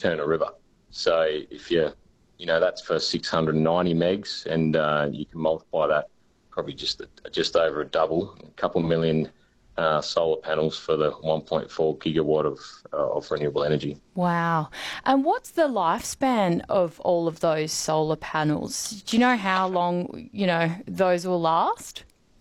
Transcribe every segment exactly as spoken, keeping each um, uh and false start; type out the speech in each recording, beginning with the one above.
Turner River. So if you, you know, that's for six hundred ninety megs, and uh, you can multiply that probably just just over a double, a couple million uh, solar panels for the one point four gigawatt of uh, of renewable energy. Wow. And what's the lifespan of all of those solar panels? Do you know how long, you know, those will last?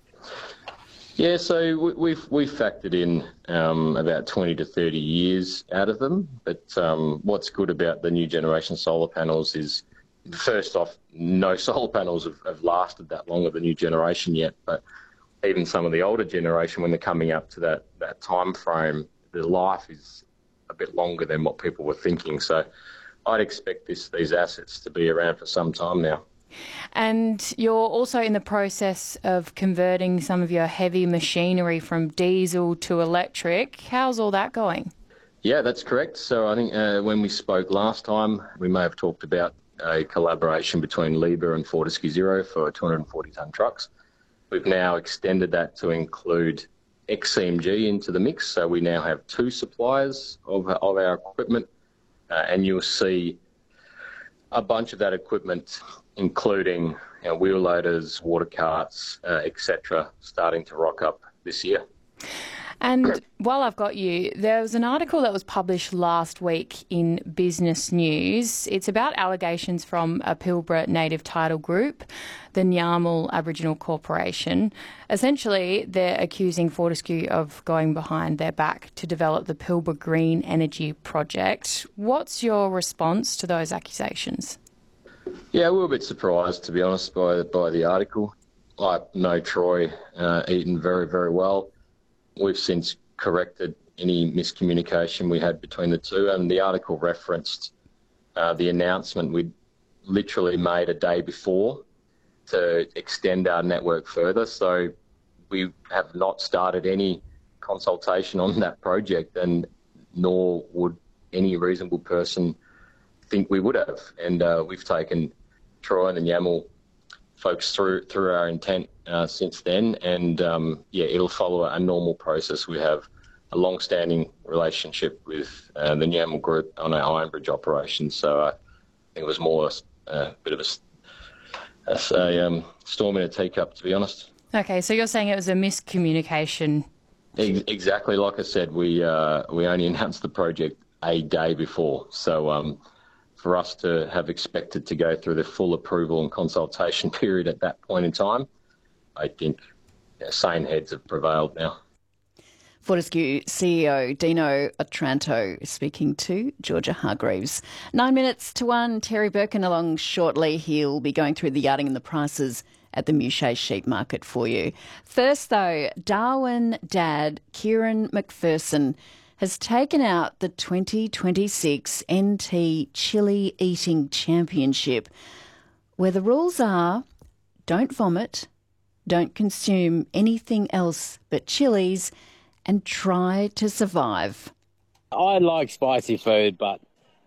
Yeah, so we- we've we've factored in um, about twenty to thirty years out of them. But um, what's good about the new generation solar panels is, first off, no solar panels have, have lasted that long of the new generation yet. But even some of the older generation, when they're coming up to that that time frame, the life is a bit longer than what people were thinking. So I'd expect this these assets to be around for some time now. And you're also in the process of converting some of your heavy machinery from diesel to electric. How's all that going? Yeah, that's correct. So I think uh, when we spoke last time, we may have talked about a collaboration between Liebherr and Fortescue Zero for two hundred forty tonne trucks. We've now extended that to include X C M G into the mix. So we now have two suppliers of, of our equipment, uh, and you'll see a bunch of that equipment, including you know, wheel loaders, water carts, uh, et cetera, starting to rock up this year. And while I've got you, there was an article that was published last week in Business News. It's about allegations from a Pilbara native title group, the Nyamal Aboriginal Corporation. Essentially, they're accusing Fortescue of going behind their back to develop the Pilbara Green Energy Project. What's your response to those accusations? Yeah, we were a bit surprised, to be honest, by, by the article. I know Troy uh, Eaton very, very well. We've since corrected any miscommunication we had between the two, and the article referenced uh, the announcement we'd literally made a day before to extend our network further. So we have not started any consultation on that project, and nor would any reasonable person think we would have. And uh, we've taken Troy and the Nyamal folks through through our intent uh, since then, and um, yeah, it'll follow a normal process. We have a long-standing relationship with uh, the Nyamal Group on our Iron Bridge operations, so uh, I think it was more a, a bit of a, a, a um, storm in a teacup, to be honest. Okay, so you're saying it was a miscommunication. E- exactly, like I said, we uh, we only announced the project a day before, so um, for us to have expected to go through the full approval and consultation period at that point in time, I think you know, sane heads have prevailed now. Fortescue C E O Dino Otranto speaking to Georgia Hargreaves. Nine minutes to one. Terry Birkin along shortly. He'll be going through the yarding and the prices at the Mushea Sheep Market for you. First, though, Darwin dad Kieran McPherson has taken out the twenty twenty-six N T Chili Eating Championship, where the rules are don't vomit, don't consume anything else but chilies, and try to survive. I like spicy food, but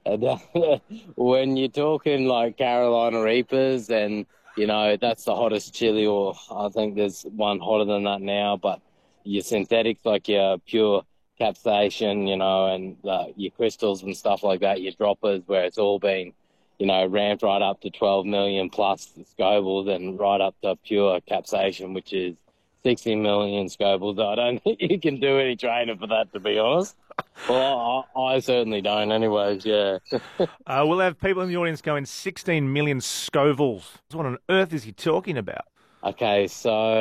when you're talking like Carolina Reapers and, you know, that's the hottest chili, or I think there's one hotter than that now, but your synthetics like your pure capsaicin, you know, and uh, your crystals and stuff like that, your droppers, where it's all been, you know, ramped right up to twelve million plus Scovilles and right up to pure capsaicin, which is sixty million Scovilles. I don't think you can do any training for that, to be honest. Well, I, I certainly don't anyways, yeah. uh, we'll have people in the audience going sixteen million Scovilles. What on earth is he talking about? Okay,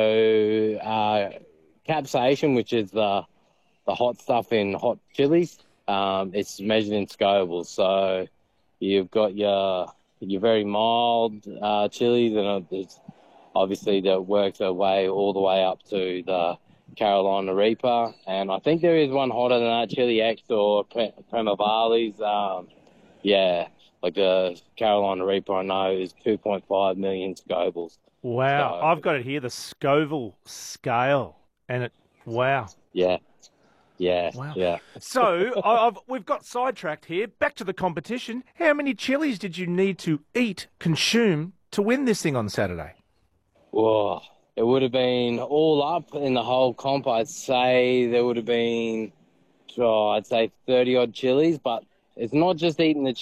so uh, capsaicin, which is the the hot stuff in hot chilies, um, it's measured in Scovilles. So you've got your your very mild uh, chilies, and it's obviously that works their way all the way up to the Carolina Reaper. And I think there is one hotter than that, Chili X or Premavali's. Um, yeah, like the Carolina Reaper I know is two point five million Scovilles. Wow, So, I've got it here, the Scoville scale, and it, wow. Yeah. Yeah, wow. yeah. So I've, we've got sidetracked here. Back to the competition. How many chilies did you need to eat, consume, to win this thing on Saturday? Whoa, it would have been all up in the whole comp. I'd say there would have been, oh, I'd say thirty odd chilies, but it's not just eating the